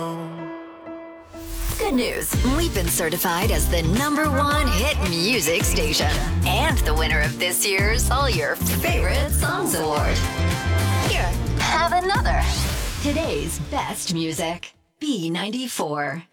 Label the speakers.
Speaker 1: Good news. We've been certified as the #1 hit music station and the winner of this year's All Your Favorite Songs Award. Here, have another. Today's best music. B94.